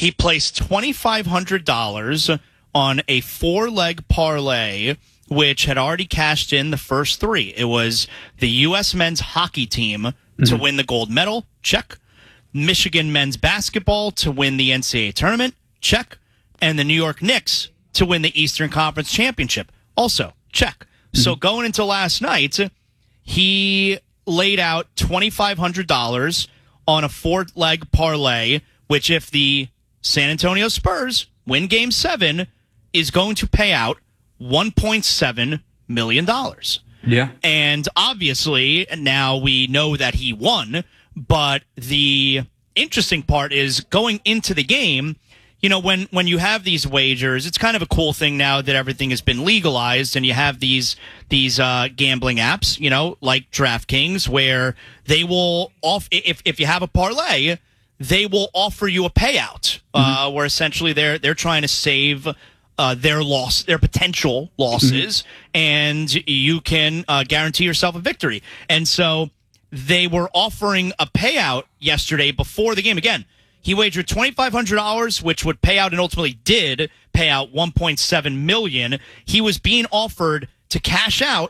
He placed $2,500 on a 4-leg parlay, which had already cashed in the first 3. It was the U.S. men's hockey team to win the gold medal, check. Michigan men's basketball to win the NCAA tournament, check. And the New York Knicks to win the Eastern Conference Championship, also, check. So going into last night, he laid out $2,500 on a 4-leg parlay, which if the San Antonio Spurs win Game 7, is going to pay out $1.7 million. Yeah. And obviously, now we know that he won, but the interesting part is going into the game, you know, when you have these wagers, it's kind of a cool thing now that everything has been legalized and you have these gambling apps, you know, like DraftKings, where they will if you have a parlay, they will offer you a payout, where essentially they're trying to save their potential losses, and you can guarantee yourself a victory. And so they were offering a payout yesterday before the game. Again, he wagered $2,500, which would pay out and ultimately did pay out $1.7 million. He was being offered to cash out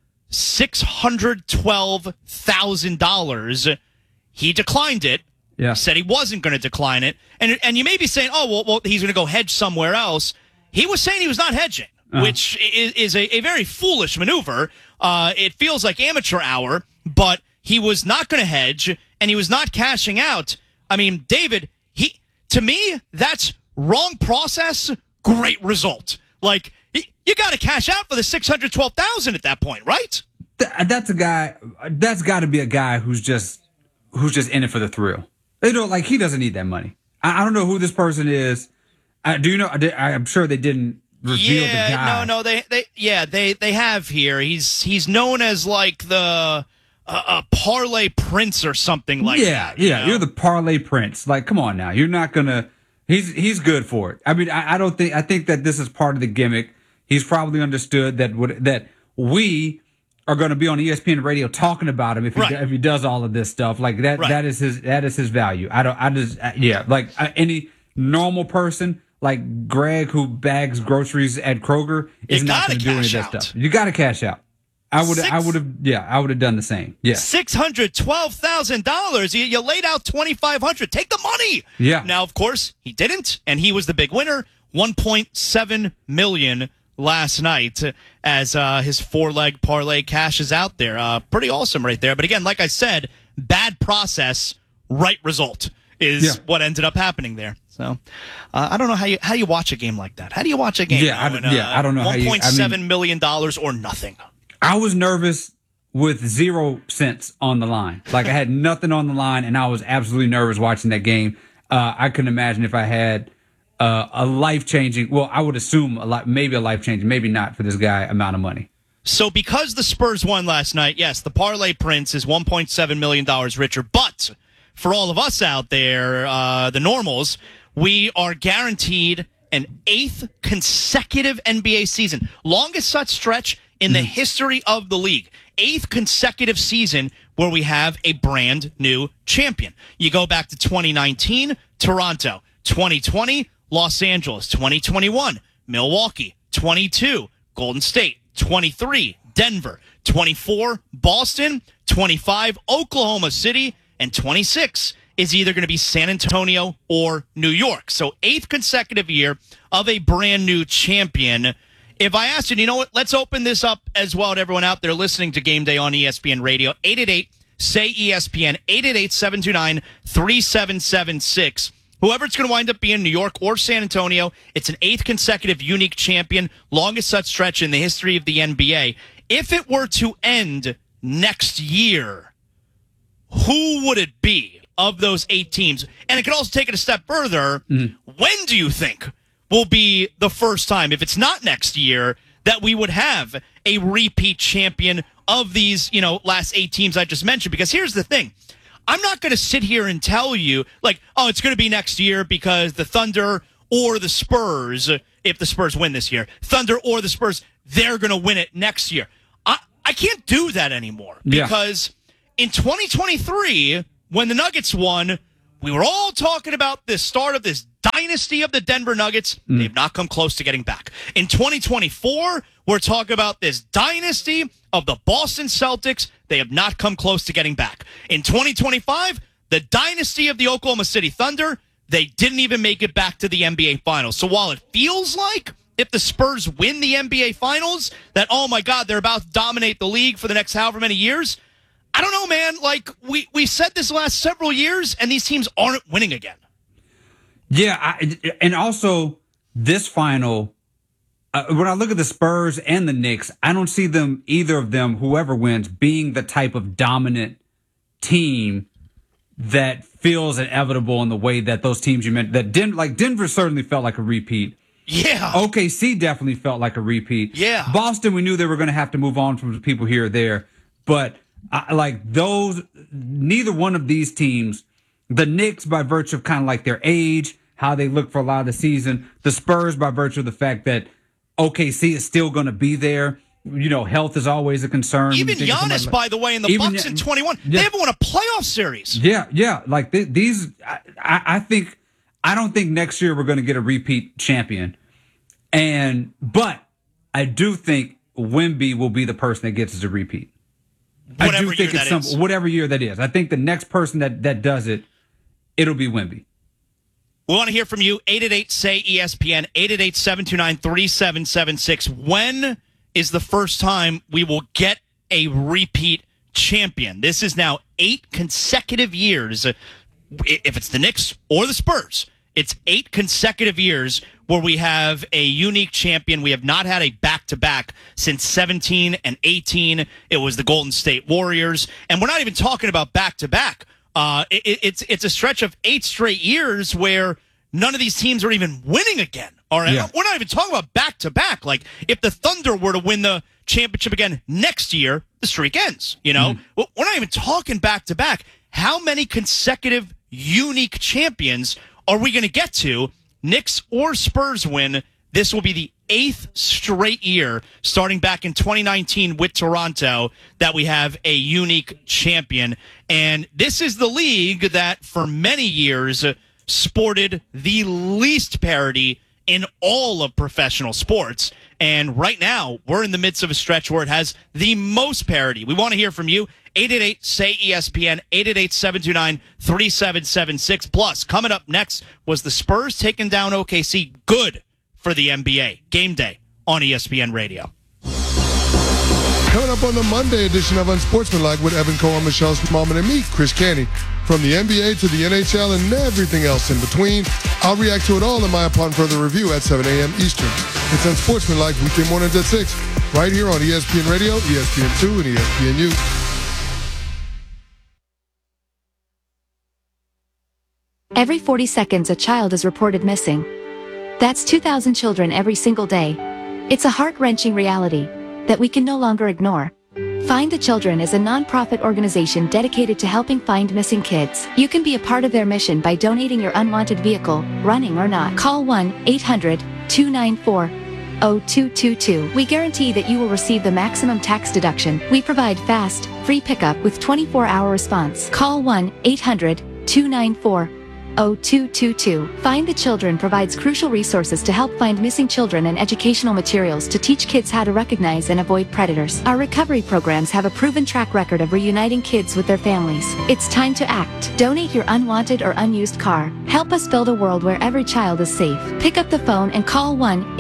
$612,000. He declined it. Yeah. Said he wasn't going to decline it. And you may be saying, oh, well, he's going to go hedge somewhere else. He was saying he was not hedging, which is a very foolish maneuver. It feels like amateur hour, but he was not going to hedge, and he was not cashing out. I mean, David, to me, that's wrong process, great result. Like, you got to cash out for the $612,000 at that point, right? That's a guy. That's got to be a guy who's just in it for the thrill. You know, like, he doesn't need that money. I don't know who this person is. Do you know? I'm sure they didn't reveal the guy. No, they have here. He's known as like the parlay prince or something like that. Yeah, you know? You're the parlay prince. Like, come on now. You're not gonna. He's good for it. I mean, I don't think. I think that this is part of the gimmick. He's probably understood that we are going to be on ESPN radio talking about him if he does all of this stuff like that. Right. That is his value. Any normal person like Greg who bags groceries at Kroger is not going to do any of that stuff. You got to cash out. I would have done the same. Yeah. $612,000. You laid out $2,500. Take the money. Yeah. Now, of course, he didn't, and he was the big winner. $1.7 million last night as his 4-leg parlay cashes out there. Pretty awesome right there. But again, like I said, bad process, right result is what ended up happening there. So I don't know how you watch a game like that. How do you watch a game? I don't know how you. $1.7 million or nothing. I was nervous with 0 cents on the line. Like, I had nothing on the line, and I was absolutely nervous watching that game. I couldn't imagine if I had a life-changing, well, I would assume maybe a life-changing, maybe not for this guy, amount of money. So because the Spurs won last night, yes, the parlay prince is $1.7 million richer. But for all of us out there, the normals, we are guaranteed an 8th consecutive NBA season. Longest such stretch in the history of the league. 8th consecutive season where we have a brand new champion. You go back to 2019, Toronto. 2020, Los Angeles. 2021, Milwaukee. 22, Golden State. 23, Denver. 24, Boston. 25, Oklahoma City. And 26 is either going to be San Antonio or New York. So 8th consecutive year of a brand new champion. If I asked you know what? Let's open this up as well to everyone out there listening to Game Day on ESPN Radio. 888-SAY-ESPN, 888-729-3776. Whoever it's going to wind up being, New York or San Antonio, it's an 8th consecutive unique champion, longest such stretch in the history of the NBA. If it were to end next year, who would it be of those 8 teams? And it could also take it a step further. When do you think will be the first time, if it's not next year, that we would have a repeat champion of these, last 8 teams I just mentioned? Because here's the thing. I'm not going to sit here and tell you, it's going to be next year because the Thunder or the Spurs, if the Spurs win this year, Thunder or the Spurs, they're going to win it next year. I can't do that anymore because in 2023, when the Nuggets won, we were all talking about the start of this dynasty of the Denver Nuggets. They've not come close to getting back. In 2024, we're talking about this dynasty of the Boston Celtics. They have not come close to getting back. In 2025, the dynasty of the Oklahoma City Thunder. They didn't even make it back to the NBA Finals. So while it feels like if the Spurs win the NBA Finals, that, oh my God, they're about to dominate the league for the next however many years, I don't know, man. Like, we said this the last several years, and these teams aren't winning again. Yeah, and also this final, when I look at the Spurs and the Knicks, I don't see them, either of them, whoever wins, being the type of dominant team that feels inevitable in the way that those teams you mentioned, that Denver certainly felt like a repeat. Yeah. OKC definitely felt like a repeat. Yeah. Boston, we knew they were going to have to move on from the people here or there. But neither one of these teams, the Knicks by virtue of kind of like their age, how they look for a lot of the season, the Spurs by virtue of the fact that OKC is still going to be there. You know, health is always a concern. Even Giannis, by the way, in the Bucks in 21, they haven't won a playoff series. Yeah. Like these, I don't think next year we're going to get a repeat champion. But I do think Wemby will be the person that gets us a repeat. Whatever year that is. Whatever year that is. I think the next person that does it, it'll be Wemby. We want to hear from you. 888-SAY-ESPN, 888-729-3776. When is the first time we will get a repeat champion? This is now 8 consecutive years. If it's the Knicks or the Spurs, it's 8 consecutive years where we have a unique champion. We have not had a back-to-back since 17 and 18. It was the Golden State Warriors. And we're not even talking about back-to-back. It's a stretch of 8 straight years where none of these teams are even winning again. All right, yeah. We're not even talking about back-to-back. Like, if the Thunder were to win the championship again next year, the streak ends, you know? We're not even talking back-to-back. How many consecutive unique champions are we going to get to? Knicks or Spurs win, this will be the 8th straight year, starting back in 2019 with Toronto, that we have a unique champion. And this is the league that, for many years, sported the least parity in all of professional sports. And right now, we're in the midst of a stretch where it has the most parity. We want to hear from you. 888-SAY-ESPN, 888-729-3776. Plus, coming up next was the Spurs taking down OKC. Good for the NBA. Game day on ESPN Radio. Coming up on the Monday edition of Unsportsmanlike with Evan Cohen, Michelle Smallman, and me, Chris Canty. From the NBA to the NHL and everything else in between, I'll react to it all in my Upon Further Review at 7 a.m. Eastern. It's Unsportsmanlike weekday mornings at 6, right here on ESPN Radio, ESPN2, and ESPNU. Every 40 seconds, a child is reported missing. That's 2,000 children every single day. It's a heart-wrenching reality that we can no longer ignore. Find the Children is a non-profit organization dedicated to helping find missing kids. You can be a part of their mission by donating your unwanted vehicle, running or not. Call 1-800-294-0222. We guarantee that you will receive the maximum tax deduction. We provide fast, free pickup with 24-hour response. Call 1-800-294-0222. Find the Children provides crucial resources to help find missing children and educational materials to teach kids how to recognize and avoid predators. Our recovery programs have a proven track record of reuniting kids with their families. It's time to act. Donate your unwanted or unused car. Help us build a world where every child is safe. Pick up the phone and call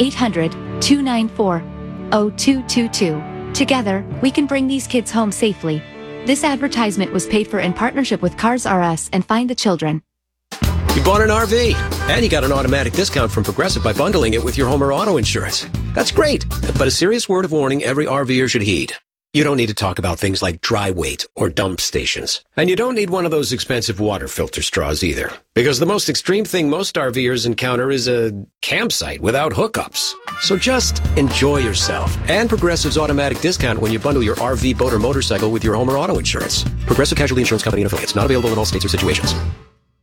1-800-294-0222. Together, we can bring these kids home safely. This advertisement was paid for in partnership with Cars R Us and Find the Children. You bought an RV, and you got an automatic discount from Progressive by bundling it with your home or auto insurance. That's great, but a serious word of warning every RVer should heed. You don't need to talk about things like dry weight or dump stations. And you don't need one of those expensive water filter straws either. Because the most extreme thing most RVers encounter is a campsite without hookups. So just enjoy yourself and Progressive's automatic discount when you bundle your RV, boat, or motorcycle with your home or auto insurance. Progressive Casualty Insurance Company and affiliates. Not available in all states or situations.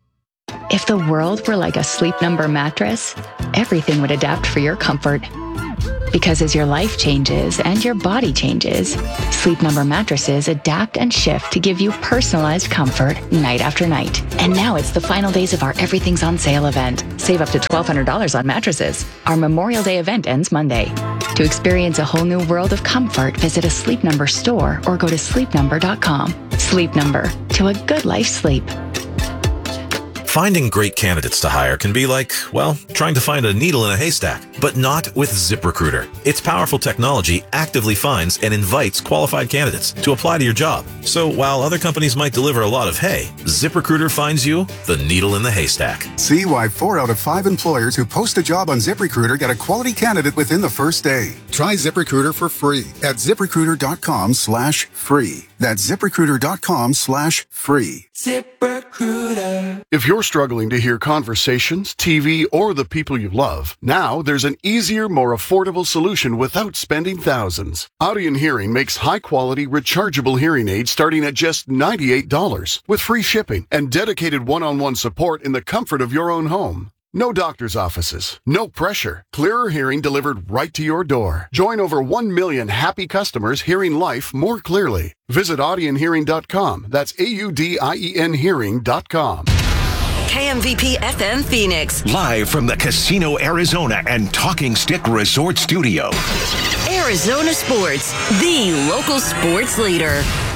If the world were like a Sleep Number mattress, everything would adapt for your comfort. Because as your life changes and your body changes, Sleep Number mattresses adapt and shift to give you personalized comfort night after night. And now it's the final days of our Everything's on Sale event. Save up to $1,200 on mattresses. Our Memorial Day event ends Monday. To experience a whole new world of comfort, visit a Sleep Number store or go to sleepnumber.com. Sleep Number, to a good life sleep. Finding great candidates to hire can be like, well, trying to find a needle in a haystack, but not with ZipRecruiter. Its powerful technology actively finds and invites qualified candidates to apply to your job. So while other companies might deliver a lot of hay, ZipRecruiter finds you the needle in the haystack. See why 4 out of 5 employers who post a job on ZipRecruiter get a quality candidate within the first day. Try ZipRecruiter for free at ZipRecruiter.com/free. That's ZipRecruiter.com/free. ZipRecruiter. If you're struggling to hear conversations, TV, or the people you love, now there's an easier, more affordable solution without spending thousands. Audion Hearing makes high-quality, rechargeable hearing aids starting at just $98 with free shipping and dedicated one-on-one support in the comfort of your own home. No doctor's offices, no pressure. Clearer hearing delivered right to your door. Join over 1 million happy customers hearing life more clearly. Visit audionhearing.com. That's AUDIEN hearing.com. KMVP FM Phoenix. Live from the Casino Arizona and Talking Stick Resort Studio. Arizona Sports, the local sports leader.